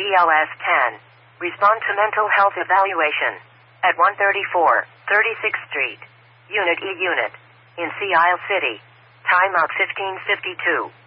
BLS 10. Respond to mental health evaluation. At 134, 36th Street. Unit E Unit. In Sea Isle City. Time out 15:52.